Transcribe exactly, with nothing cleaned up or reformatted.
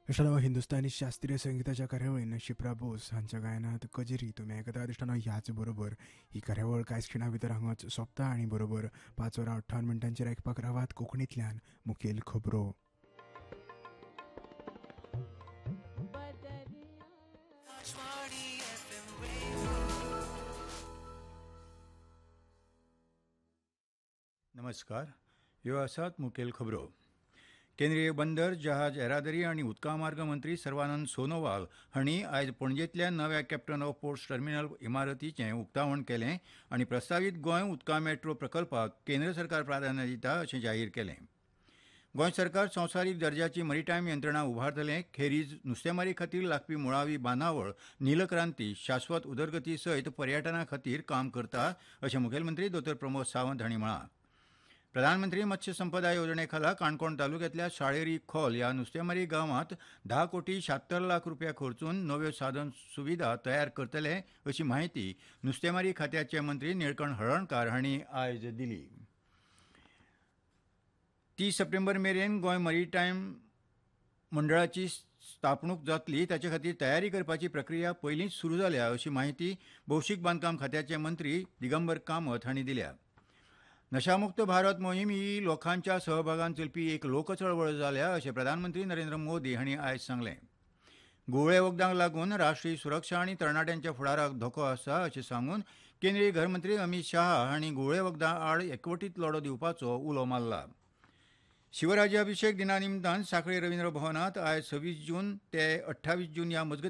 इश्टानो हिंदुस्थानी शास्त्रीय संगीताच्या कार्यावळीन शिप्रा बोस हांच्या गायनात कजेरी तुमी आयकतात. इश्टानो ह्याच बरोबर ही कार्यावळ कांयच खिणां भितर हांगाच सोंपता आनी बरोबर पांच वरां अठ्ठावन मिनटांचेर आयकपाक रावात कोंकणींतल्यान मुखेल खबरो. नमस्कार. ह्यो आसात मुखेल खबरो. केंद्रीय बंदर जहाज येरादारी आनी उदका मार्ग मंत्री सर्वानंद सोनोवाल हांणी आयज पणजेंतल्या नव्या कॅप्टन ऑफ पोर्ट्स टर्मिनल इमारतीचें उक्तावण केलें आनी प्रस्तावीत गोंय उदका मेट्रो प्रकल्पाक केंद्र सरकार प्राधान्य दिता अशें जाहीर केलें. गोंय सरकार संवसारीक दर्जाची मरीटायम यंत्रणा उभारतलें. खेरीज नुस्तेमारी खातीर लागपी मुळावी बांदावळ नीलक्रांती शाश्वत उदरगती सयत पर्यटना खातीर काम करता अशें मुखेलमंत्री दोतोर प्रमोद सावंत हांणी म्हळां. प्रधानमंत्री मत्स्य संपदा येवजणे खाला काणकोण तालुक्यांतल्या साळेरी खोल ह्या नुस्तेमारी गांवांत धा कोटी शात्तर लाख रुपया खर्चून नव्यो साधन सुविधा तयार करतले अशी माहिती नुस्तेमारी खात्याचे मंत्री निळकंठ हळर्णकार हांणी आयज दिली. तीस सप्टेंबर मेरेन गोंय मरीटायम मंडळाची स्थापणूक जातली ताचे खातीर तयारी करपाची प्रक्रिया पयलींच सुरू जाल्या अशी माहिती भौशीक बांदकाम खात्याचे मंत्री दिगंबर कामत हांणी दिल्या. नशामुक्त भारत मोहीम ही लोकांच्या सहभागान चलपी एक लोकचळवळ जाल्या अशें प्रधानमंत्री नरेंद्र मोदी हांणी आयज सांगलें. गुवळे वखदांक लागून राष्ट्रीय सुरक्षा आनी तरणाट्यांच्या फुडाराक धोको आसा अशें सांगून केंद्रीय गृहमंत्री अमित शाह हांणी गुवळे वखदां आड एकवटीत लढो दिवपाचो उलो मारला. शिवराज्याभिशेक दिना निमतान सांखळी रवींद्र भवनांत आयज सव्वीस जून ते अठ्ठावीस जून ह्या मजगती